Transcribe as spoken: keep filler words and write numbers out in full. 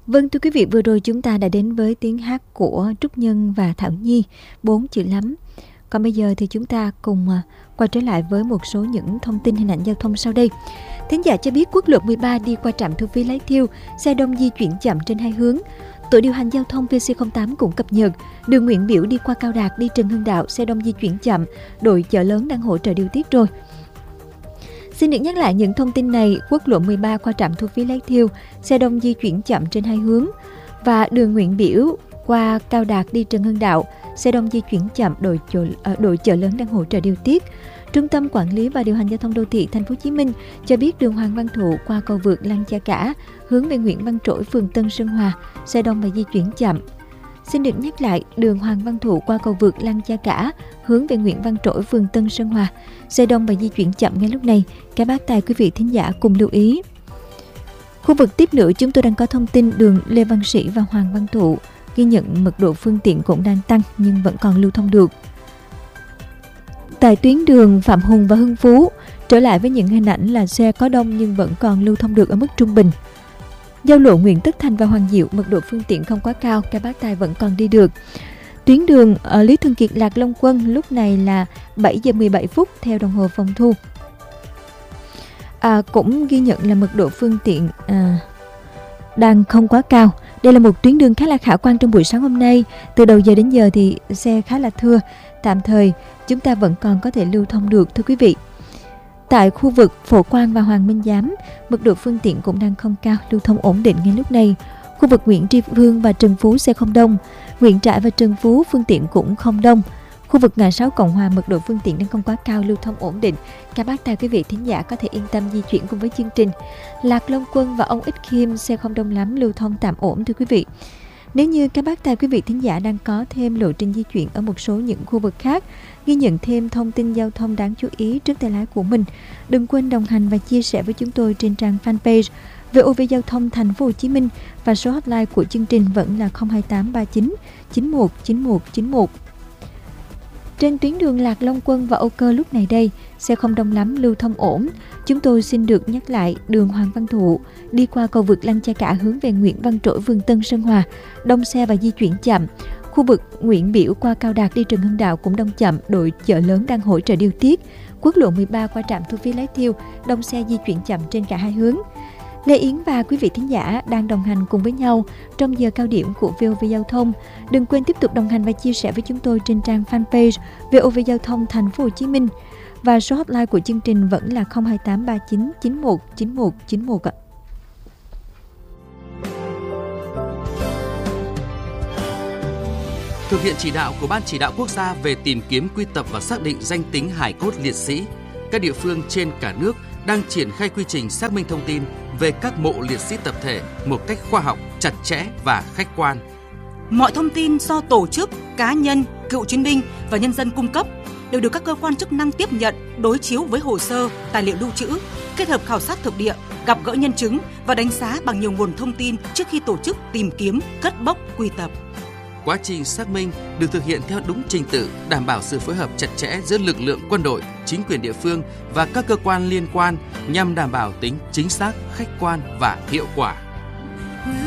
Vâng, thưa quý vị, vừa rồi chúng ta đã đến với tiếng hát của Trúc Nhân và Thảo Nhi, Bốn chữ lắm. Còn bây giờ thì chúng ta cùng quay trở lại với một số những thông tin hình ảnh giao thông sau đây. Thính giả cho biết quốc lộ mười ba đi qua trạm thu phí Lái Thiêu, xe đông di chuyển chậm trên hai hướng. Tổ điều hành giao thông vê xê không tám cũng cập nhật, đường Nguyễn Biểu đi qua Cao Đạt đi Trần Hưng Đạo, xe đông di chuyển chậm, đội chợ lớn đang hỗ trợ điều tiết rồi. Xin được nhắc lại những thông tin này, quốc lộ mười ba qua trạm thu phí Lái Thiêu, xe đông di chuyển chậm trên hai hướng, và đường Nguyễn Biểu qua Cao Đạt đi Trần Hưng Đạo, xe đông di chuyển chậm, đội chợ, đội chợ lớn đang hỗ trợ điều tiết. Trung tâm Quản lý và Điều hành Giao thông Đô thị Thành phố Hồ Chí Minh cho biết đường Hoàng Văn Thụ qua cầu vượt Lăng Cha Cả hướng về Nguyễn Văn Trỗi, phường Tân Sơn Hòa, xe đông và di chuyển chậm. Xin được nhắc lại, đường Hoàng Văn Thụ qua cầu vượt Lăng Cha Cả hướng về Nguyễn Văn Trỗi, phường Tân Sơn Hòa, xe đông và di chuyển chậm ngay lúc này. Các bác tài quý vị thính giả cùng lưu ý. Khu vực tiếp nữa, chúng tôi đang có thông tin đường Lê Văn Sĩ và Hoàng Văn Thụ ghi nhận mật độ phương tiện cũng đang tăng nhưng vẫn còn lưu thông được. Tại tuyến đường Phạm Hùng và Hưng Phú, trở lại với những hình ảnh là xe có đông nhưng vẫn còn lưu thông được ở mức trung bình. Giao lộ Nguyễn Tất Thành và Hoàng Diệu, mật độ phương tiện không quá cao, các bác tài vẫn còn đi được. Tuyến đường ở Lý Thường Kiệt Lạc Long Quân lúc này là bảy giờ mười bảy phút theo đồng hồ phòng thu. À, cũng ghi nhận là mật độ phương tiện à, đang không quá cao. Đây là một tuyến đường khá là khả quan trong buổi sáng hôm nay. Từ đầu giờ đến giờ thì xe khá là thưa. Tạm thời chúng ta vẫn còn có thể lưu thông được, thưa quý vị. Tại khu vực Phổ Quang và Hoàng Minh Giám, mật độ phương tiện cũng đang không cao, lưu thông ổn định ngay lúc này. Khu vực Nguyễn Tri Phương và Trần Phú xe không đông, Nguyễn Trãi và Trần Phú phương tiện cũng không đông. Khu vực ngã sáu Cộng Hòa, mật độ phương tiện đang không quá cao, lưu thông ổn định. Các bác tài quý vị thính giả có thể yên tâm di chuyển cùng với chương trình. Lạc Long Quân và ông Ích Khiêm xe không đông lắm, lưu thông tạm ổn, thưa quý vị. Nếu như các bác tài quý vị thính giả đang có thêm lộ trình di chuyển ở một số những khu vực khác, ghi nhận thêm thông tin giao thông đáng chú ý trước tay lái của mình, đừng quên đồng hành và chia sẻ với chúng tôi trên trang fanpage vê o vê Giao thông Thành phố Hồ Chí Minh, và số hotline của chương trình vẫn là không hai tám ba chín chín một chín một chín một. Trên tuyến đường Lạc Long Quân và Âu Cơ lúc này đây, xe không đông lắm, lưu thông ổn. Chúng tôi xin được nhắc lại, đường Hoàng Văn Thụ đi qua cầu vượt Lăng Cha Cả hướng về Nguyễn Văn Trỗi, phường Tân Sơn Hòa, đông xe và di chuyển chậm. Khu vực Nguyễn Biểu qua Cao Đạt đi Trần Hưng Đạo cũng đông chậm, đội chợ lớn đang hỗ trợ điều tiết. Quốc lộ mười ba qua trạm thu phí Lái Thiêu, đông xe di chuyển chậm trên cả hai hướng. Lê Yến và quý vị thính giả đang đồng hành cùng với nhau trong giờ cao điểm của vê o vê Giao thông. Đừng quên tiếp tục đồng hành và chia sẻ với chúng tôi trên trang fanpage vê o vê Giao thông Thành phố Hồ Chí Minh, và số hotline của chương trình vẫn là không hai tám ba chín chín một chín một chín một ạ. Thực hiện chỉ đạo của Ban Chỉ đạo Quốc gia về tìm kiếm, quy tập và xác định danh tính hài cốt liệt sĩ, các địa phương trên cả nước đang triển khai quy trình xác minh thông tin về các mộ liệt sĩ tập thể một cách khoa học, chặt chẽ và khách quan. Mọi thông tin do tổ chức, cá nhân, cựu chiến binh và nhân dân cung cấp đều được các cơ quan chức năng tiếp nhận, đối chiếu với hồ sơ, tài liệu lưu trữ, kết hợp khảo sát thực địa, gặp gỡ nhân chứng và đánh giá bằng nhiều nguồn thông tin trước khi tổ chức tìm kiếm, cất bốc, quy tập. Quá trình xác minh được thực hiện theo đúng trình tự, đảm bảo sự phối hợp chặt chẽ giữa lực lượng quân đội, chính quyền địa phương và các cơ quan liên quan nhằm đảm bảo tính chính xác, khách quan và hiệu quả.